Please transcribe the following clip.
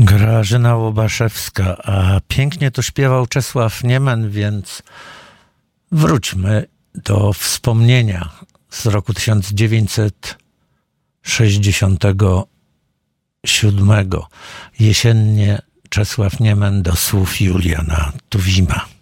Grażyna Łobaszewska, a pięknie to śpiewał Czesław Niemen, więc wróćmy do wspomnienia z roku 1967. Jesiennie Czesław Niemen do słów Juliana Tuwima.